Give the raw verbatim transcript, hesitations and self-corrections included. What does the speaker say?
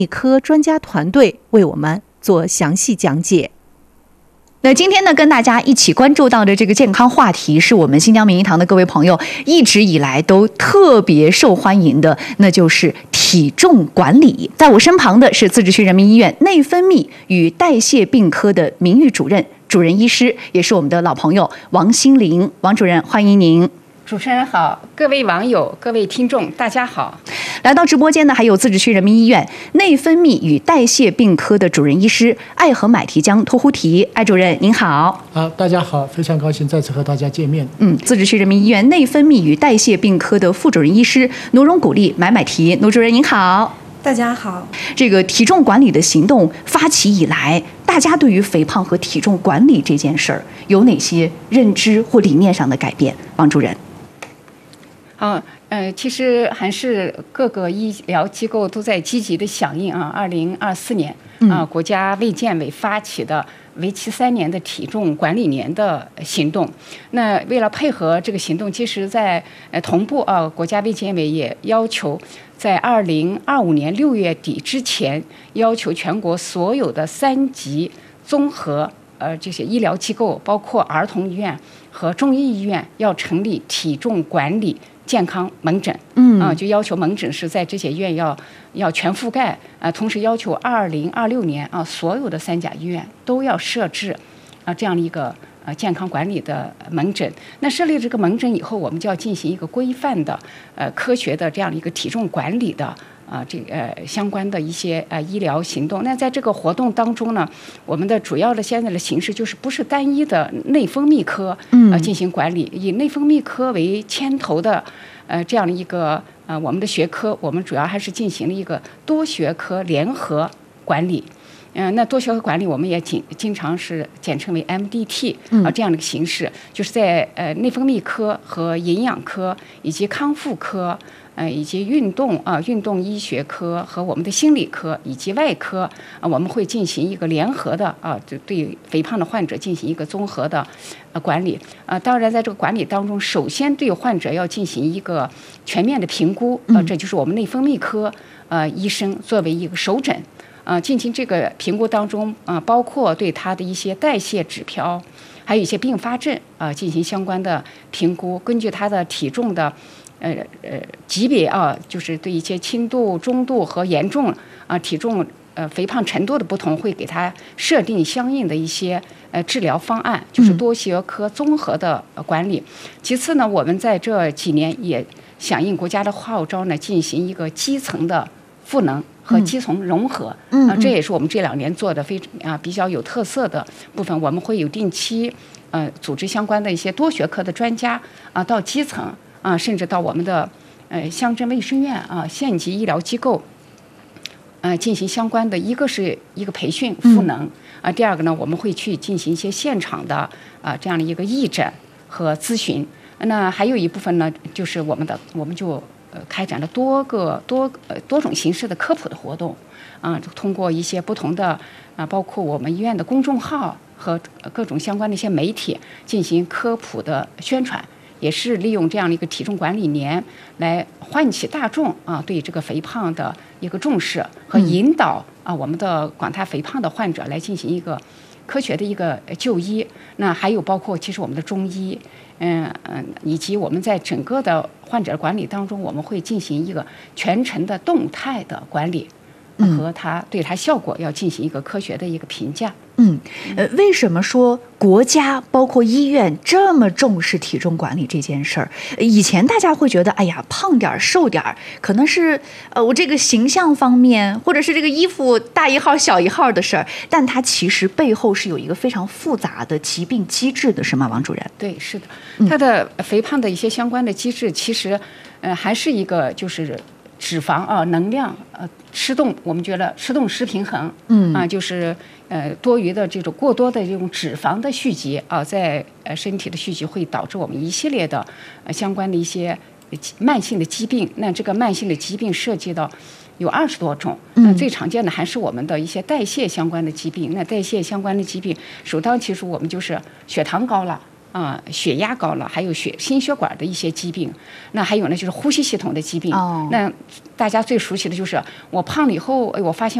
科专家团队为我们做详细讲解。 那今天呢，跟大家一起关注到的这个健康话题，是我们新疆名医堂的各位朋友一直以来都特别受欢迎的，那就是体重管理。在我身旁的是自治区人民医院内分泌与代谢病科的名誉主任、主任医师，也是我们的老朋友王心凌。王主任，欢迎您。 主持人好，各位网友、各位听众，大家好。 来到直播间呢，还有自治区人民医院内分泌与代谢病科的主任医师艾和买提江托呼提。艾主任您好。 啊，大家好，非常高兴再次和大家见面。 嗯，自治区人民医院内分泌与代谢病科的副主任医师努荣古丽买买提，努主任您好。 大家好。 这个体重管理的行动发起以来，大家对于肥胖和体重管理这件事儿有哪些认知或理念上的改变？王主任。 好，呃，其实还是各个医疗机构都在积极的响应啊。二零二四年啊，国家卫健委发起的为期三年的体重管理年的行动。那为了配合这个行动，其实在呃同步啊，国家卫健委也要求在二零二五年六月底之前，要求全国所有的三级综合呃这些医疗机构，包括儿童医院和中医医院，要成立体重管理健康门诊，嗯啊，就要求门诊是在这些医院要要全覆盖啊，同时要求二零二六年啊，所有的三甲医院都要设置啊这样的一个呃健康管理的门诊。那设立这个门诊以后，我们就要进行一个规范的呃科学的这样的一个体重管理的啊这个呃相关的一些呃医疗行动。那在这个活动当中呢，我们的主要的现在的形式就是不是单一的内分泌科呃进行管理，以内分泌科为牵头的呃这样的一个呃我们的学科，我们主要还是进行了一个多学科联合管理。嗯、呃，那多学科管理我们也经经常是简称为 M D T 啊、呃、这样的一个形式，就是在呃内分泌科和营养科以及康复科。呃，以及运动啊、呃，运动医学科和我们的心理科以及外科啊、呃，我们会进行一个联合的啊，就、呃、对肥胖的患者进行一个综合的呃管理啊、呃。当然，在这个管理当中，首先对患者要进行一个全面的评估，呃，这就是我们内分泌科呃医生作为一个首诊啊、呃，进行这个评估当中啊、呃，包括对他的一些代谢指标，还有一些并发症啊、呃，进行相关的评估，根据他的体重的。呃呃，级别啊，就是对一些轻度、中度和严重啊体重呃肥胖程度的不同，会给他设定相应的一些呃治疗方案，就是多学科综合的管理。其次呢，我们在这几年也响应国家的号召呢，进行一个基层的赋能和基层融合。嗯，啊，这也是我们这两年做的非常啊比较有特色的部分。我们会有定期呃组织相关的一些多学科的专家啊到基层。啊，甚至到我们的呃乡镇卫生院啊、县级医疗机构，呃进行相关的，一个是一个培训赋能啊，第二个呢，我们会去进行一些现场的啊这样的一个义诊和咨询。那还有一部分呢，就是我们的我们就呃开展了多个多呃多种形式的科普的活动啊，通过一些不同的啊，包括我们医院的公众号和各种相关的一些媒体进行科普的宣传。也是利用这样的一个体重管理年来唤起大众啊对这个肥胖的一个重视和引导啊我们的广大肥胖的患者来进行一个科学的一个就医。那还有包括其实我们的中医，嗯嗯，以及我们在整个的患者管理当中，我们会进行一个全程的动态的管理。和它对它效果要进行一个科学的一个评价。 嗯，呃，为什么说国家包括医院这么重视体重管理这件事儿？以前大家会觉得，哎呀，胖点儿瘦点儿，可能是呃我这个形象方面，或者是这个衣服大一号小一号的事儿，但它其实背后是有一个非常复杂的疾病机制的，是吗，王主任？ 对，是的，它的肥胖的一些相关的机制，其实呃还是一个就是脂肪啊、能量呃吃动，我们觉得吃动失平衡，嗯啊，就是呃多余的这种过多的这种脂肪的蓄积啊，在呃身体的蓄积会导致我们一系列的呃相关的一些慢性的疾病。那这个慢性的疾病涉及到有二十多种，那最常见的还是我们的一些代谢相关的疾病。那代谢相关的疾病，首当其冲我们就是血糖高了啊、呃，血压高了，还有血心血管的一些疾病。那还有呢，就是呼吸系统的疾病。 哦， 那大家最熟悉的就是我胖了以后，哎，我发现